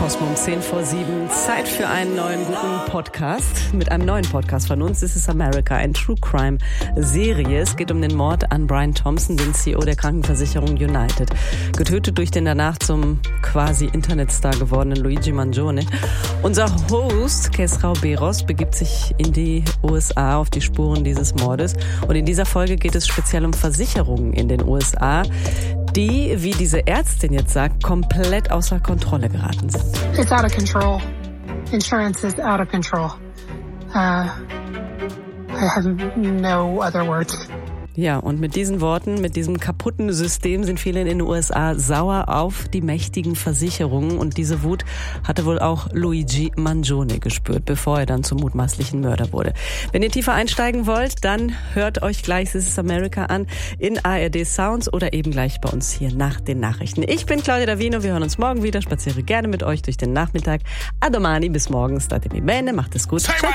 Cosmo um 6:10. Zeit für einen neuen guten Podcast. Mit einem neuen Podcast von uns. This is America, eine True Crime Serie. Es geht um den Mord an Brian Thompson, den CEO der Krankenversicherung United. Getötet durch den danach zum quasi Internetstar gewordenen Luigi Mangione. Unser Host, Kesrau Beros, begibt sich in die USA auf die Spuren dieses Mordes. Und in dieser Folge geht es speziell um Versicherungen in den USA, die, wie diese Ärztin jetzt sagt, komplett außer Kontrolle geraten sind. It's out of control. Insurance is out of control. I have no other words. Ja, und mit diesen Worten, mit diesem kaputten System sind viele in den USA sauer auf die mächtigen Versicherungen. Und diese Wut hatte wohl auch Luigi Mangione gespürt, bevor er dann zum mutmaßlichen Mörder wurde. Wenn ihr tiefer einsteigen wollt, dann hört euch gleich This is America an in ARD Sounds oder eben gleich bei uns hier nach den Nachrichten. Ich bin Claudia Davino, wir hören uns morgen wieder, spaziere gerne mit euch durch den Nachmittag. A domani, bis morgen, state bene, macht es gut. Ciao.